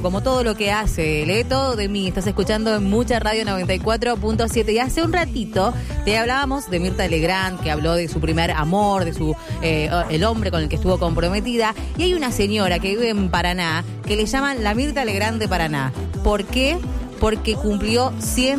como todo lo que hace, lee todo de mí. Estás escuchando en Mucha Radio 94.7 y hace un ratito te hablábamos de Mirta Legrand, que habló de su primer amor, de su el hombre con el que estuvo comprometida. Y hay una señora que vive en Paraná que le llaman la Mirta Legrand de Paraná. ¿Por qué? Porque cumplió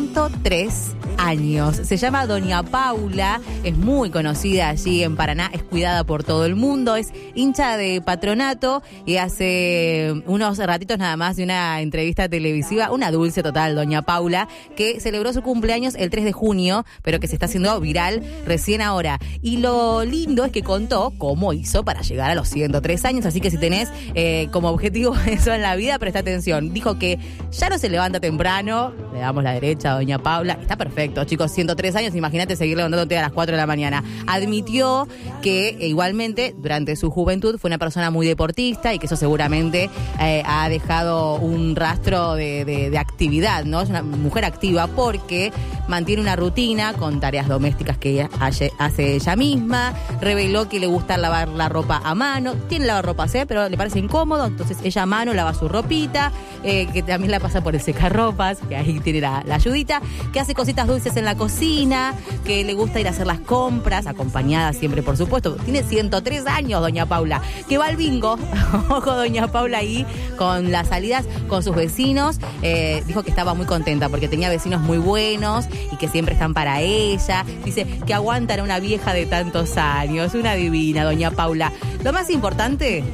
103 años. Se llama Doña Paula, es muy conocida allí en Paraná, es cuidada por todo el mundo, es hincha de Patronato y hace unos ratitos nada más de una entrevista televisiva, una dulce total, Doña Paula, que celebró su cumpleaños el 3 de junio, pero que se está haciendo viral recién ahora. Y lo lindo es que contó cómo hizo para llegar a los 103 años, así que si tenés como objetivo eso en la vida, presta atención. Dijo que ya no se levanta temprano, le damos la derecha a Doña Paula, está perfecto. Chicos, 103 años, imagínate seguir levantándote a las 4 de la mañana. Admitió que igualmente durante su juventud fue una persona muy deportista y que eso seguramente ha dejado un rastro de actividad, ¿no? Es una mujer activa porque mantiene una rutina con tareas domésticas que ella hace ella misma. Reveló que le gusta lavar la ropa a mano. Tiene lavarropas, pero le parece incómodo, entonces ella a mano lava su ropita, que también la pasa por el secarropas, que ahí tiene la ayudita, que hace cositas dulces en la cocina, que le gusta ir a hacer las compras, acompañada siempre, por supuesto. Tiene 103 años, Doña Paula, que va al bingo. Ojo, Doña Paula ahí con las salidas con sus vecinos. Dijo que estaba muy contenta porque tenía vecinos muy buenos y que siempre están para ella. Dice que aguantan a una vieja de tantos años, una divina, Doña Paula. Lo más importante,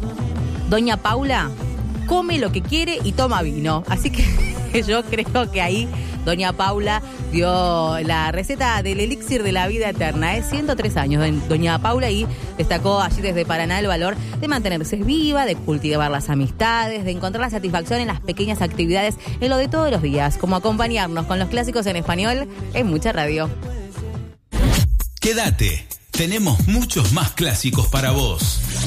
Doña Paula come lo que quiere y toma vino. Así que yo creo que ahí Doña Paula dio la receta del elixir de la vida eterna. 103 años Doña Paula, y destacó allí desde Paraná el valor de mantenerse viva, de cultivar las amistades, de encontrar la satisfacción en las pequeñas actividades, en lo de todos los días, como acompañarnos con los clásicos en español en Mucha Radio. Quédate, tenemos muchos más clásicos para vos.